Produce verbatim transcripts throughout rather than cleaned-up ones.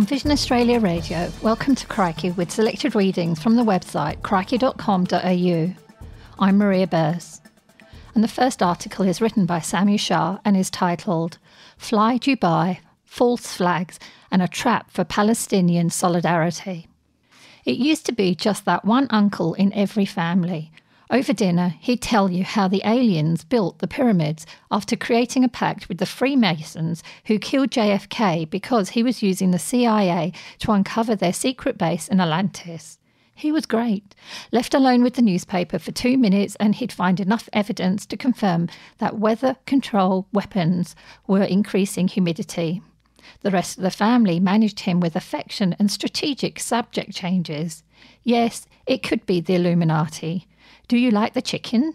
On Vision Australia Radio, welcome to Crikey with selected readings from the website crikey dot com dot a u. I'm Maria Burse, and the first article is written by Sami Shah and is titled Fly Dubai, False Flags and a Trap for Palestinian Solidarity. It used to be just that one uncle in every family. Over dinner, he'd tell you how the aliens built the pyramids after creating a pact with the Freemasons who killed J F K because he was using the C I A to uncover their secret base in Atlantis. He was great. Left alone with the newspaper for two minutes and he'd find enough evidence to confirm that weather control weapons were increasing humidity. The rest of the family managed him with affection and strategic subject changes. Yes, it could be the Illuminati. Do you like the chicken?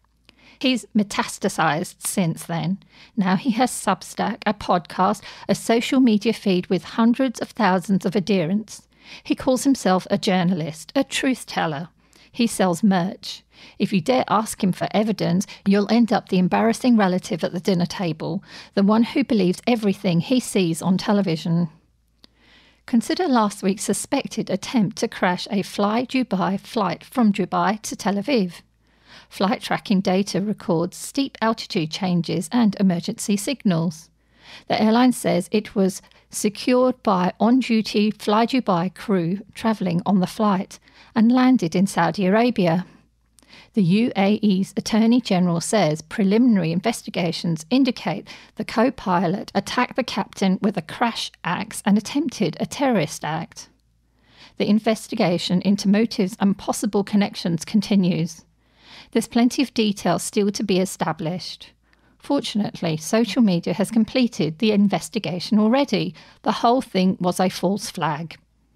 He's metastasized since then. Now he has Substack, a podcast, a social media feed with hundreds of thousands of adherents. He calls himself a journalist, a truth teller. He sells merch. If you dare ask him for evidence, you'll end up the embarrassing relative at the dinner table, the one who believes everything he sees on television. Consider last week's suspected attempt to crash a Fly Dubai flight from Dubai to Tel Aviv. Flight tracking data records steep altitude changes and emergency signals. The airline says it was secured by on-duty Fly Dubai crew travelling on the flight and landed in Saudi Arabia. The U A E's Attorney General says preliminary investigations indicate the co-pilot attacked the captain with a crash axe and attempted a terrorist act. The investigation into motives and possible connections continues. There's plenty of detail still to be established. Fortunately, social media has completed the investigation already. The whole thing was a false flag.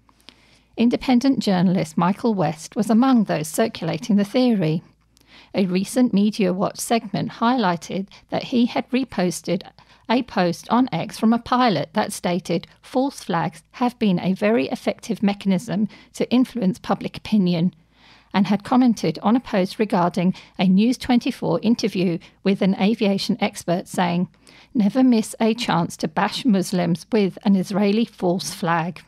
Independent journalist Michael West was among those circulating the theory. A recent Media Watch segment highlighted that he had reposted a post on X from a pilot that stated false flags have been a very effective mechanism to influence public opinion, and had commented on a post regarding a News twenty-four interview with an aviation expert saying, "Never miss a chance to bash Muslims with an Israeli false flag."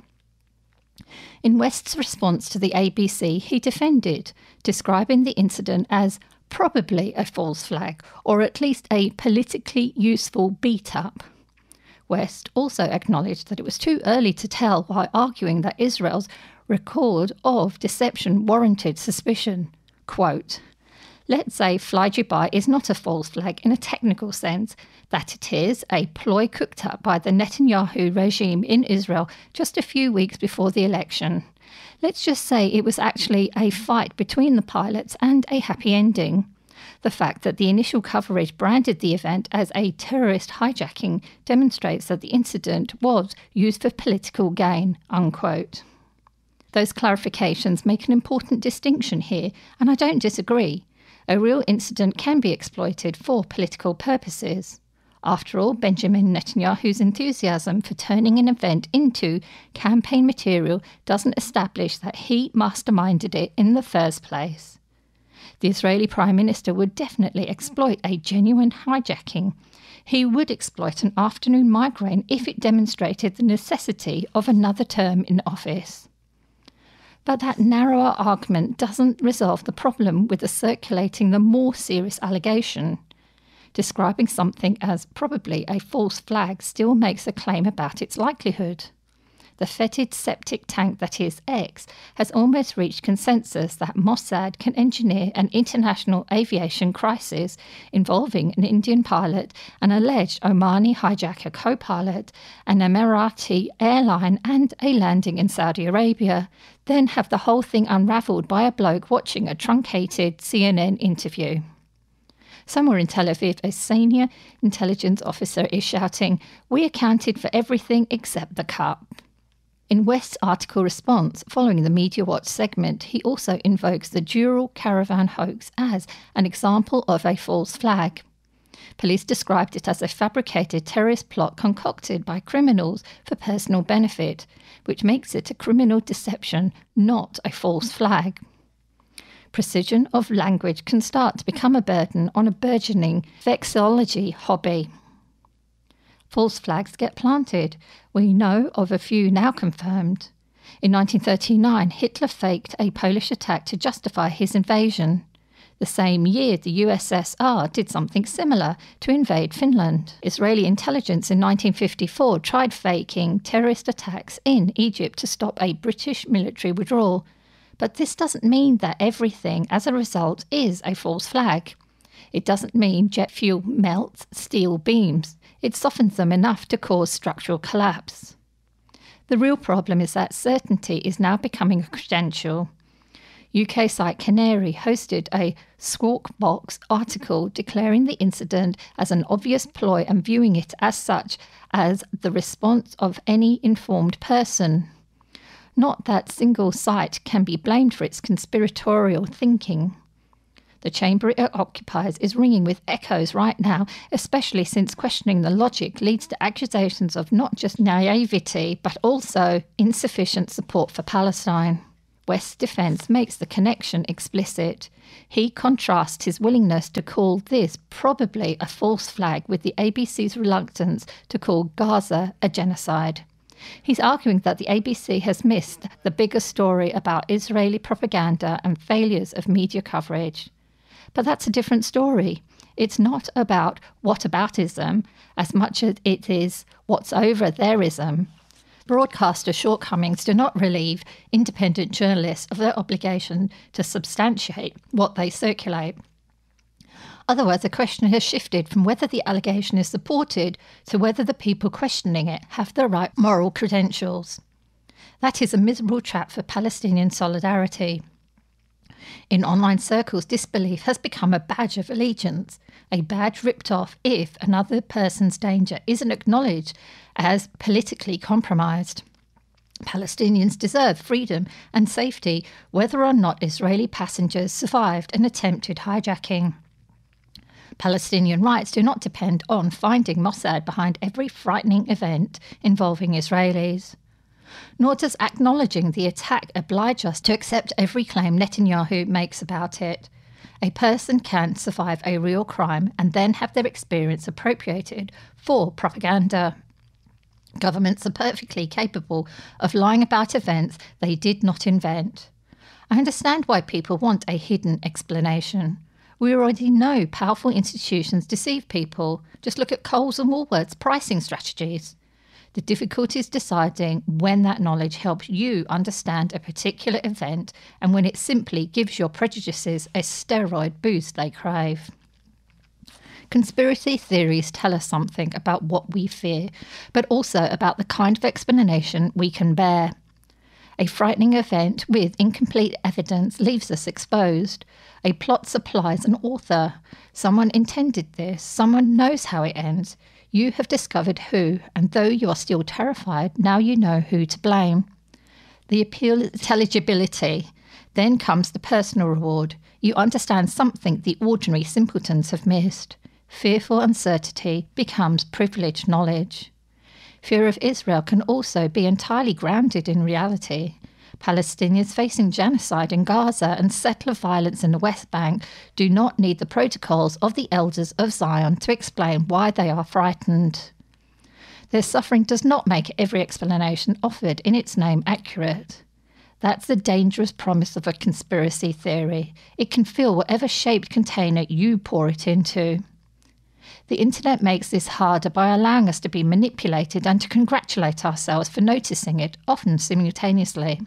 In West's response to the A B C, he defended, describing the incident as probably a false flag, or at least a politically useful beat-up. West also acknowledged that it was too early to tell, while arguing that Israel's record of deception warranted suspicion. Quote, "Let's say Fly Dubai is not a false flag in a technical sense, that it is a ploy cooked up by the Netanyahu regime in Israel just a few weeks before the election. Let's just say it was actually a fight between the pilots and a happy ending. The fact that the initial coverage branded the event as a terrorist hijacking demonstrates that the incident was used for political gain," unquote. Those clarifications make an important distinction here, and I don't disagree. A real incident can be exploited for political purposes. After all, Benjamin Netanyahu's enthusiasm for turning an event into campaign material doesn't establish that he masterminded it in the first place. The Israeli Prime Minister would definitely exploit a genuine hijacking. He would exploit an afternoon migraine if it demonstrated the necessity of another term in office. But that narrower argument doesn't resolve the problem with the circulating the more serious allegation. Describing something as probably a false flag still makes a claim about its likelihood. The fetid septic tank that is X has almost reached consensus that Mossad can engineer an international aviation crisis involving an Indian pilot, an alleged Omani hijacker co-pilot, an Emirati airline and a landing in Saudi Arabia, then have the whole thing unravelled by a bloke watching a truncated C N N interview. Somewhere in Tel Aviv, a senior intelligence officer is shouting, "We accounted for everything except the cup." In West's article response, following the Media Watch segment, he also invokes the Dural Caravan hoax as an example of a false flag. Police described it as a fabricated terrorist plot concocted by criminals for personal benefit, which makes it a criminal deception, not a false flag. Precision of language can start to become a burden on a burgeoning vexillology hobby. false flags get planted. We know of a few now confirmed. In nineteen thirty-nine, Hitler faked a Polish attack to justify his invasion. The same year, the U S S R did something similar to invade Finland. Israeli intelligence in nineteen fifty-four tried faking terrorist attacks in Egypt to stop a British military withdrawal. But this doesn't mean that everything, as a result, is a false flag. It doesn't mean jet fuel melts steel beams. It softens them enough to cause structural collapse. The real problem is that certainty is now becoming a credential. U K site Canary hosted a Squawk Box article declaring the incident as an obvious ploy and viewing it as such as the response of any informed person. Not that single site can be blamed for its conspiratorial thinking. The chamber it occupies is ringing with echoes right now, especially since questioning the logic leads to accusations of not just naivety, but also insufficient support for Palestine. West's defence makes the connection explicit. He contrasts his willingness to call this probably a false flag with the A B C's reluctance to call Gaza a genocide. He's arguing that the A B C has missed the bigger story about Israeli propaganda and failures of media coverage. But that's a different story. It's not about whataboutism as much as it is what's over thereism. Broadcaster shortcomings do not relieve independent journalists of their obligation to substantiate what they circulate. Otherwise, the question has shifted from whether the allegation is supported to whether the people questioning it have the right moral credentials. That is a miserable trap for Palestinian solidarity. In online circles, disbelief has become a badge of allegiance, a badge ripped off if another person's danger isn't acknowledged as politically compromised. Palestinians deserve freedom and safety whether or not Israeli passengers survived an attempted hijacking. Palestinian rights do not depend on finding Mossad behind every frightening event involving Israelis. Nor does acknowledging the attack oblige us to accept every claim Netanyahu makes about it. A person can survive a real crime and then have their experience appropriated for propaganda. Governments are perfectly capable of lying about events they did not invent. I understand why people want a hidden explanation. We already know powerful institutions deceive people. Just look at Coles and Woolworths' pricing strategies. The difficulty is deciding when that knowledge helps you understand a particular event and when it simply gives your prejudices a steroid boost they crave. Conspiracy theories tell us something about what we fear, but also about the kind of explanation we can bear. A frightening event with incomplete evidence leaves us exposed. A plot supplies an author. Someone intended this. Someone knows how it ends. You have discovered who, and though you are still terrified, now you know who to blame. The appeal is intelligibility. Then comes the personal reward. You understand something the ordinary simpletons have missed. Fearful uncertainty becomes privileged knowledge. Fear of Israel can also be entirely grounded in reality. Palestinians facing genocide in Gaza and settler violence in the West Bank do not need the protocols of the elders of Zion to explain why they are frightened. Their suffering does not make every explanation offered in its name accurate. That's the dangerous promise of a conspiracy theory. It can fill whatever shaped container you pour it into. The internet makes this harder by allowing us to be manipulated and to congratulate ourselves for noticing it, often simultaneously.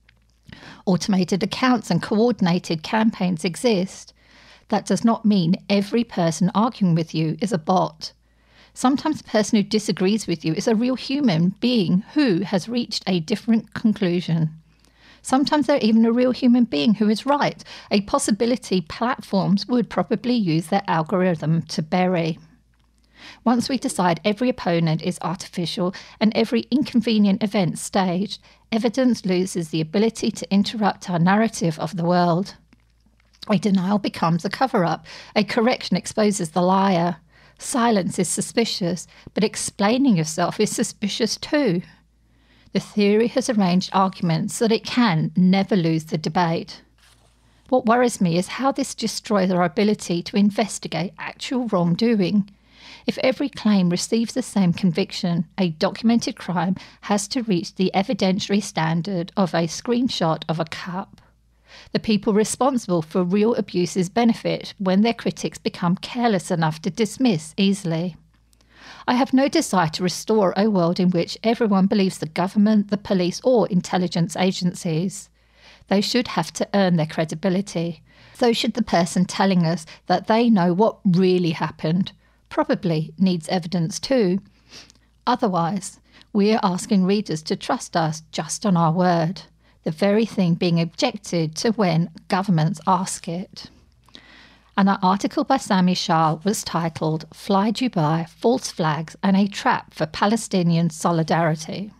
Automated accounts and coordinated campaigns exist. That does not mean every person arguing with you is a bot. Sometimes the person who disagrees with you is a real human being who has reached a different conclusion. Sometimes they're even a real human being who is right, a possibility platforms would probably use their algorithm to bury. Once we decide every opponent is artificial and every inconvenient event staged, evidence loses the ability to interrupt our narrative of the world. A denial becomes a cover-up. A correction exposes the liar. Silence is suspicious, but explaining yourself is suspicious too. The theory has arranged arguments so that it can never lose the debate. What worries me is how this destroys our ability to investigate actual wrongdoing. If every claim receives the same conviction, a documented crime has to reach the evidentiary standard of a screenshot of a cup. The people responsible for real abuses benefit when their critics become careless enough to dismiss easily. I have no desire to restore a world in which everyone believes the government, the police, or intelligence agencies. They should have to earn their credibility. So should the person telling us that they know what really happened. Probably needs evidence too. Otherwise, we are asking readers to trust us just on our word, the very thing being objected to when governments ask it. And our article by Sami Shah was titled Fly Dubai, False Flags and a Trap for Palestinian Solidarity.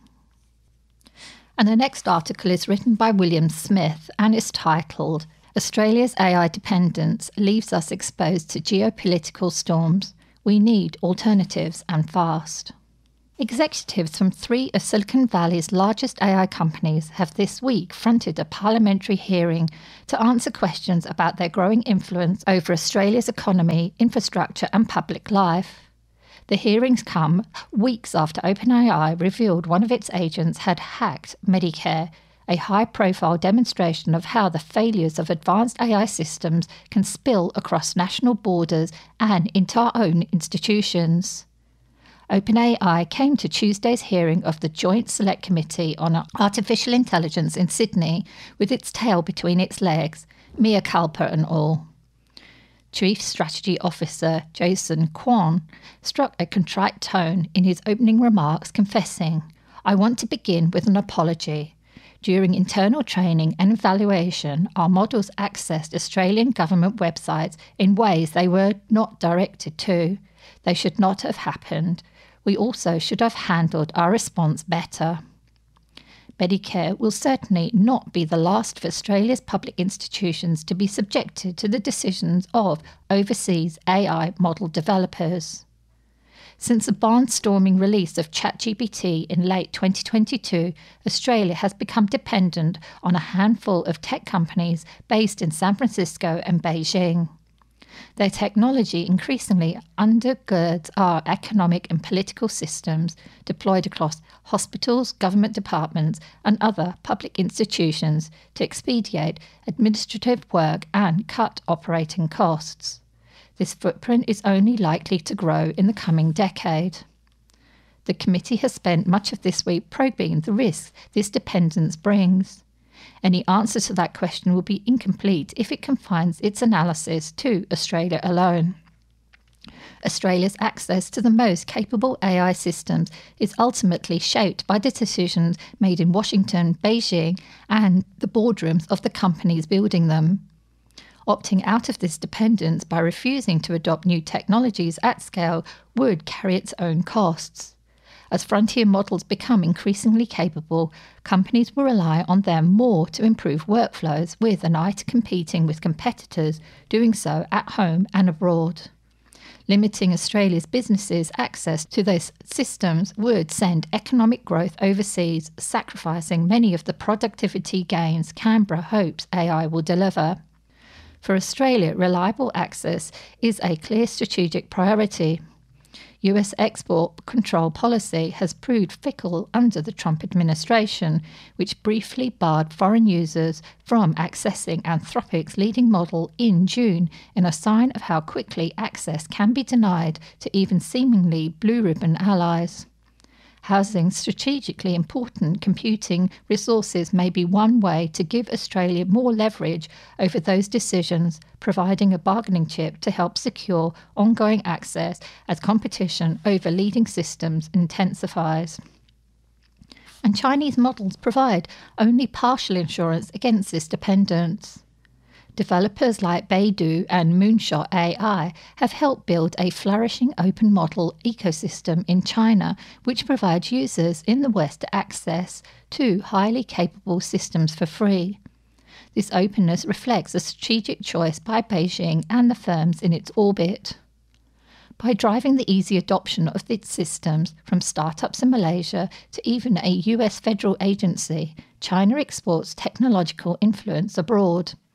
And the next article is written by William Smith and is titled Australia's A I Dependence Leaves Us Exposed to Geopolitical Storms. We Need Alternatives and Fast. Executives from three of Silicon Valley's largest A I companies have this week fronted a parliamentary hearing to answer questions about their growing influence over Australia's economy, infrastructure and public life. The hearings come weeks after OpenAI revealed one of its agents had hacked Medicare, a high-profile demonstration of how the failures of advanced A I systems can spill across national borders and into our own institutions. OpenAI came to Tuesday's hearing of the Joint Select Committee on Artificial Intelligence in Sydney with its tail between its legs, mea culpa and all. Chief Strategy Officer Jason Kwon struck a contrite tone in his opening remarks, confessing, "I want to begin with an apology. During internal training and evaluation, our models accessed Australian government websites in ways they were not directed to. They should not have happened. We also should have handled our response better." Medicare will certainly not be the last of Australia's public institutions to be subjected to the decisions of overseas A I model developers. Since the barnstorming release of ChatGPT in late twenty twenty-two, Australia has become dependent on a handful of tech companies based in San Francisco and Beijing. Their technology increasingly undergirds our economic and political systems deployed across hospitals, government departments, and other public institutions to expedite administrative work and cut operating costs. This footprint is only likely to grow in the coming decade. The committee has spent much of this week probing the risks this dependence brings. Any answer to that question will be incomplete if it confines its analysis to Australia alone. Australia's access to the most capable A I systems is ultimately shaped by the decisions made in Washington, Beijing, and the boardrooms of the companies building them. Opting out of this dependence by refusing to adopt new technologies at scale would carry its own costs. As frontier models become increasingly capable, companies will rely on them more to improve workflows with an eye to competing with competitors doing so at home and abroad. Limiting Australia's businesses' access to those systems would send economic growth overseas, sacrificing many of the productivity gains Canberra hopes A I will deliver. For Australia, reliable access is a clear strategic priority. U S export control policy has proved fickle under the Trump administration, which briefly barred foreign users from accessing Anthropic's leading model in June in a sign of how quickly access can be denied to even seemingly blue-ribbon allies. Housing strategically important computing resources may be one way to give Australia more leverage over those decisions, providing a bargaining chip to help secure ongoing access as competition over leading systems intensifies. And Chinese models provide only partial insurance against this dependence. Developers like Baidu and Moonshot A I have helped build a flourishing open model ecosystem in China, which provides users in the West access to highly capable systems for free. This openness reflects a strategic choice by Beijing and the firms in its orbit. By driving the easy adoption of its systems from startups in Malaysia to even a U S federal agency, China exports technological influence abroad.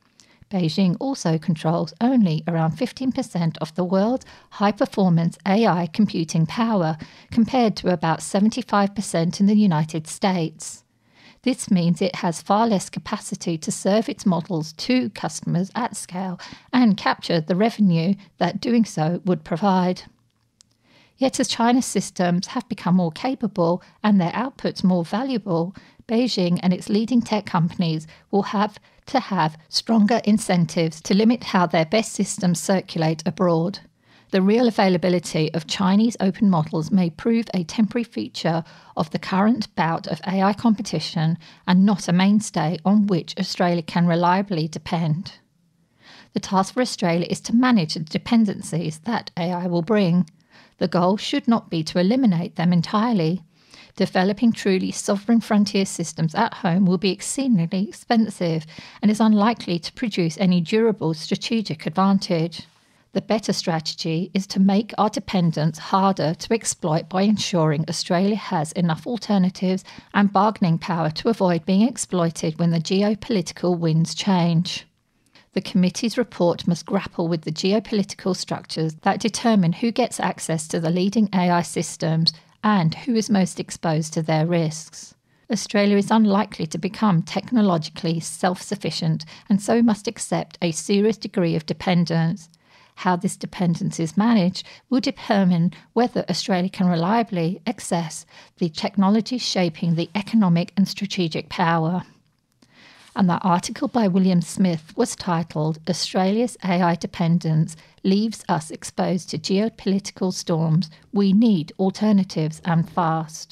Beijing also controls only around fifteen percent of the world's high-performance A I computing power, compared to about seventy-five percent in the United States. This means it has far less capacity to serve its models to customers at scale and capture the revenue that doing so would provide. Yet as China's systems have become more capable and their outputs more valuable, Beijing and its leading tech companies will have to have stronger incentives to limit how their best systems circulate abroad. The real availability of Chinese open models may prove a temporary feature of the current bout of A I competition and not a mainstay on which Australia can reliably depend. The task for Australia is to manage the dependencies that A I will bring. The goal should not be to eliminate them entirely. Developing truly sovereign frontier systems at home will be exceedingly expensive and is unlikely to produce any durable strategic advantage. The better strategy is to make our dependence harder to exploit by ensuring Australia has enough alternatives and bargaining power to avoid being exploited when the geopolitical winds change. The committee's report must grapple with the geopolitical structures that determine who gets access to the leading A I systems and who is most exposed to their risks. Australia is unlikely to become technologically self-sufficient and so must accept a serious degree of dependence. How this dependence is managed will determine whether Australia can reliably access the technology shaping the economic and strategic power. And that article by William Smith was titled "Australia's A I Dependence Leaves Us Exposed to Geopolitical Storms. We Need Alternatives and Fast."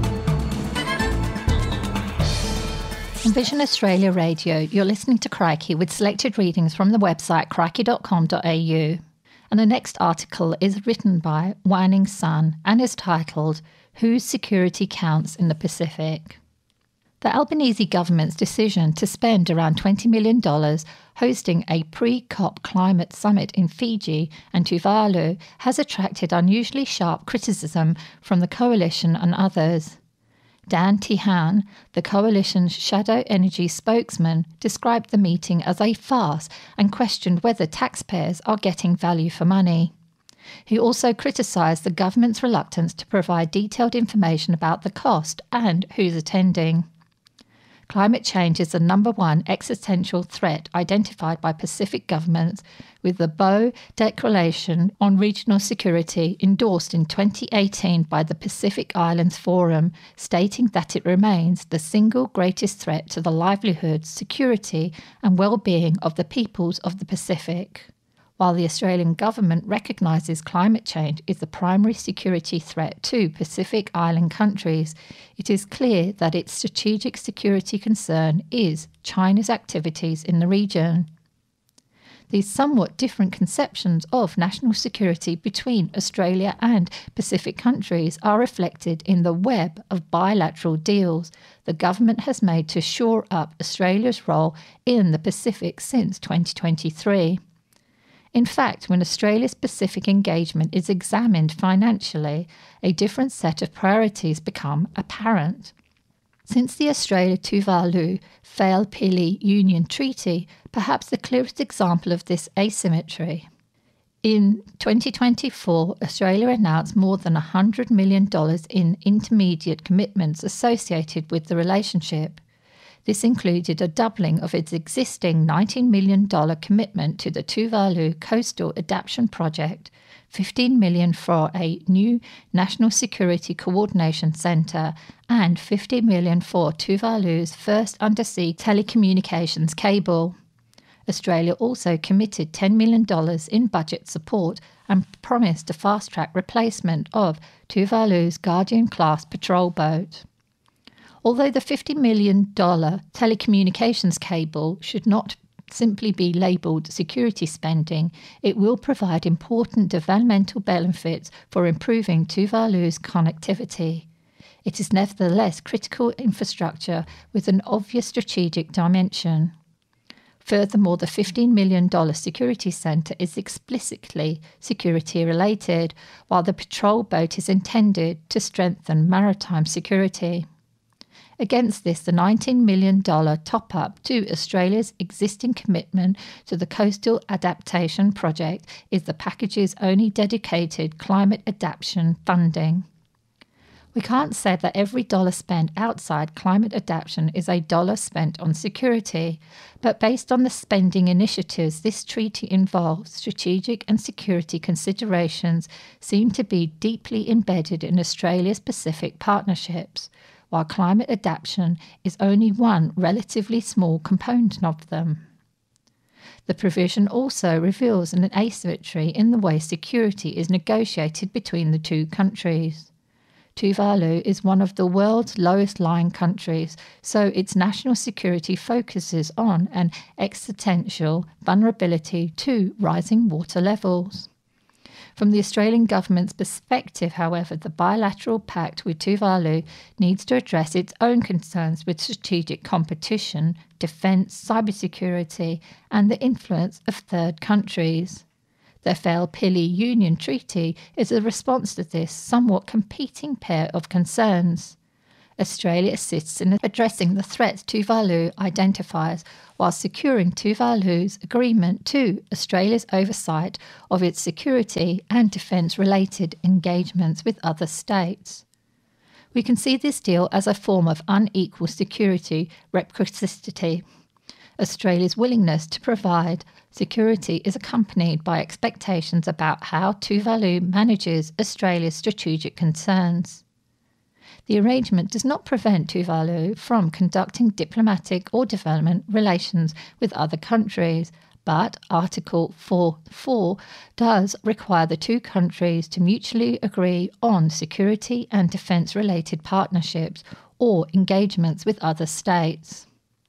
On Vision Australia Radio, you're listening to Crikey with selected readings from the website crikey dot com dot a u. And the next article is written by Wanning Sun and is titled "Whose Security Counts in the Pacific?" The Albanese government's decision to spend around twenty million dollars hosting a pre-COP climate summit in Fiji and Tuvalu has attracted unusually sharp criticism from the coalition and others. Dan Tehan, the coalition's shadow energy spokesman, described the meeting as a farce and questioned whether taxpayers are getting value for money. He also criticised the government's reluctance to provide detailed information about the cost and who's attending. Climate change is the number one existential threat identified by Pacific governments, with the Boe Declaration on Regional Security endorsed in twenty eighteen by the Pacific Islands Forum, stating that it remains the single greatest threat to the livelihood, security and well-being of the peoples of the Pacific. While the Australian government recognises climate change is the primary security threat to Pacific Island countries, it is clear that its strategic security concern is China's activities in the region. These somewhat different conceptions of national security between Australia and Pacific countries are reflected in the web of bilateral deals the government has made to shore up Australia's role in the Pacific since twenty twenty-three. In fact, when Australia's Pacific engagement is examined financially, a different set of priorities become apparent. Since the Australia-Tuvalu Fail-Pili Union Treaty, perhaps the clearest example of this asymmetry. In twenty twenty-four, Australia announced more than one hundred million dollars in intermediate commitments associated with the relationship. This included a doubling of its existing nineteen million dollars commitment to the Tuvalu Coastal Adaptation Project, fifteen million dollars for a new National Security Coordination Centre, and fifty million dollars for Tuvalu's first undersea telecommunications cable. Australia also committed ten million dollars in budget support and promised a fast-track replacement of Tuvalu's Guardian-class patrol boat. Although the fifty million dollars telecommunications cable should not simply be labelled security spending, it will provide important developmental benefits for improving Tuvalu's connectivity. It is nevertheless critical infrastructure with an obvious strategic dimension. Furthermore, the fifteen million dollars security centre is explicitly security-related, while the patrol boat is intended to strengthen maritime security. Against this, the nineteen million dollars top-up to Australia's existing commitment to the Coastal Adaptation Project is the package's only dedicated climate adaptation funding. We can't say that every dollar spent outside climate adaptation is a dollar spent on security, but based on the spending initiatives this treaty involves, strategic and security considerations seem to be deeply embedded in Australia's Pacific partnerships, while climate adaptation is only one relatively small component of them. The provision also reveals an asymmetry in the way security is negotiated between the two countries. Tuvalu is one of the world's lowest-lying countries, so its national security focuses on an existential vulnerability to rising water levels. From the Australian government's perspective, however, the bilateral pact with Tuvalu needs to address its own concerns with strategic competition, defence, cybersecurity, and the influence of third countries. The Fail-Pili Union Treaty is a response to this somewhat competing pair of concerns. Australia assists in addressing the threats Tuvalu identifies while securing Tuvalu's agreement to Australia's oversight of its security and defence-related engagements with other states. We can see this deal as a form of unequal security reciprocity. Australia's willingness to provide security is accompanied by expectations about how Tuvalu manages Australia's strategic concerns. The arrangement does not prevent Tuvalu from conducting diplomatic or development relations with other countries, but Article four point four does require the two countries to mutually agree on security and defence-related partnerships or engagements with other states.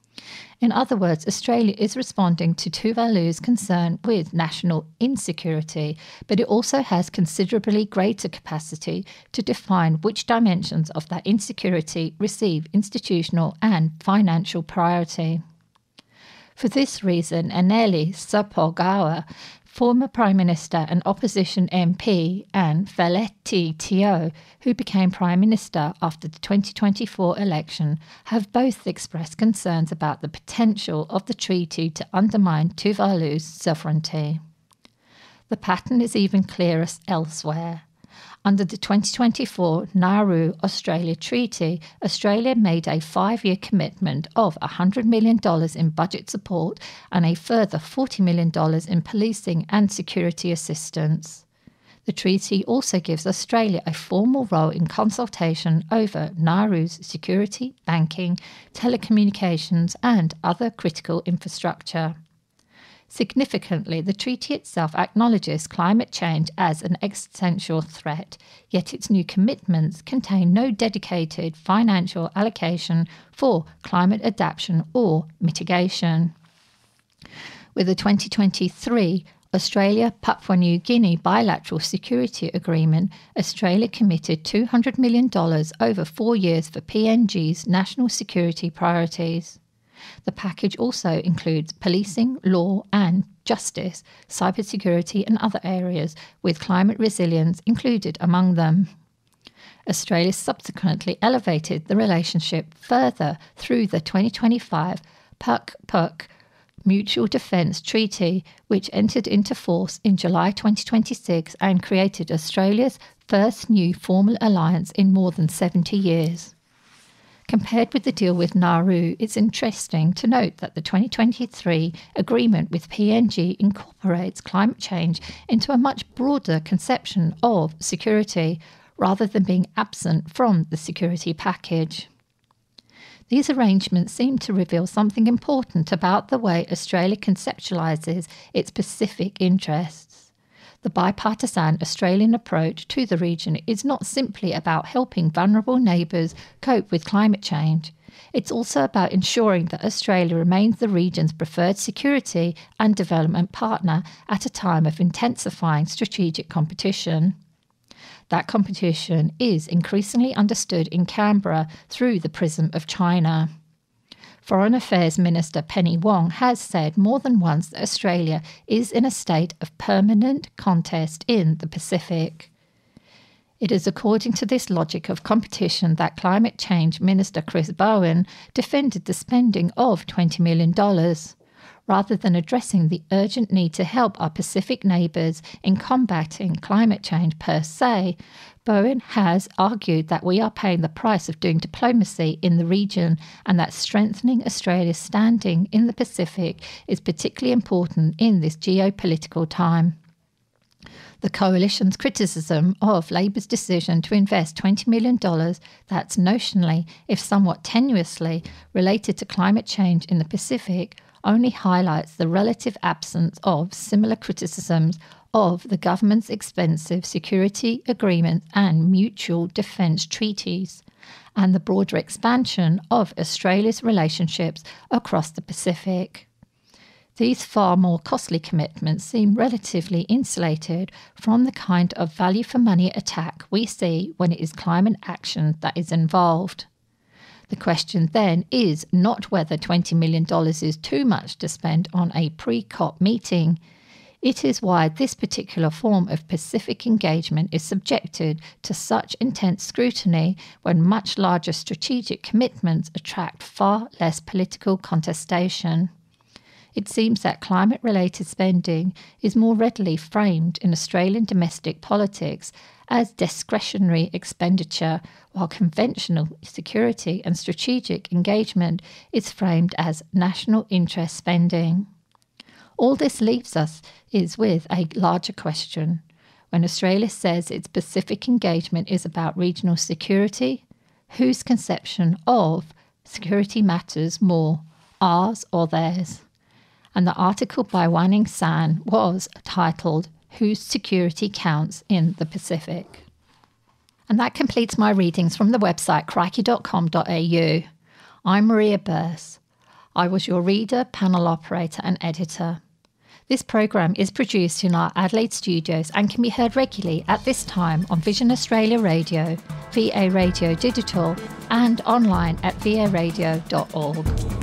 In other words, Australia is responding to Tuvalu's concern with national insecurity, but it also has considerably greater capacity to define which dimensions of that insecurity receive institutional and financial priority. For this reason, Aneli Sapolgawa, former Prime Minister and opposition M P, and Feleti Teo, who became Prime Minister after the twenty twenty-four election, have both expressed concerns about the potential of the treaty to undermine Tuvalu's sovereignty. The pattern is even clearer elsewhere. Under the twenty twenty-four Nauru-Australia Treaty, Australia made a five-year commitment of one hundred million dollars in budget support and a further forty million dollars in policing and security assistance. The treaty also gives Australia a formal role in consultation over Nauru's security, banking, telecommunications and other critical infrastructure. Significantly, the treaty itself acknowledges climate change as an existential threat, yet its new commitments contain no dedicated financial allocation for climate adaptation or mitigation. With the twenty twenty-three Australia-Papua New Guinea bilateral security agreement, Australia committed two hundred million dollars over four years for P N G's national security priorities. The package also includes policing, law and justice, cybersecurity and other areas, with climate resilience included among them. Australia subsequently elevated the relationship further through the twenty twenty-five P U C P U C Mutual Defence Treaty, which entered into force in July twenty twenty-six and created Australia's first new formal alliance in more than seventy years. Compared with the deal with Nauru, it's interesting to note that the twenty twenty-three agreement with P N G incorporates climate change into a much broader conception of security, rather than being absent from the security package. These arrangements seem to reveal something important about the way Australia conceptualises its Pacific interests. The bipartisan Australian approach to the region is not simply about helping vulnerable neighbours cope with climate change. It's also about ensuring that Australia remains the region's preferred security and development partner at a time of intensifying strategic competition. That competition is increasingly understood in Canberra through the prism of China. Foreign Affairs Minister Penny Wong has said more than once that Australia is in a state of permanent contest in the Pacific. It is according to this logic of competition that Climate Change Minister Chris Bowen defended the spending of twenty million dollars. Rather than addressing the urgent need to help our Pacific neighbours in combating climate change per se, Bowen has argued that we are paying the price of doing diplomacy in the region and that strengthening Australia's standing in the Pacific is particularly important in this geopolitical time. The Coalition's criticism of Labor's decision to invest twenty million dollars, that's notionally, if somewhat tenuously, related to climate change in the Pacific, only highlights the relative absence of similar criticisms of the government's expensive security agreements and mutual defence treaties, and the broader expansion of Australia's relationships across the Pacific. These far more costly commitments seem relatively insulated from the kind of value-for-money attack we see when it is climate action that is involved. The question then is not whether twenty million dollars is too much to spend on a pre-COP meeting. It is why this particular form of Pacific engagement is subjected to such intense scrutiny when much larger strategic commitments attract far less political contestation. It seems that climate-related spending is more readily framed in Australian domestic politics as discretionary expenditure, while conventional security and strategic engagement is framed as national interest spending. All this leaves us is with a larger question. When Australia says its Pacific engagement is about regional security, whose conception of security matters more, ours or theirs? And the article by Wanning San was titled, Whose Security Counts in the Pacific? And that completes my readings from the website crikey dot com dot a u. I'm Maria Burse. I was your reader, panel operator and editor. This program is produced in our Adelaide studios and can be heard regularly at this time on Vision Australia Radio, V A Radio Digital and online at v a radio dot org.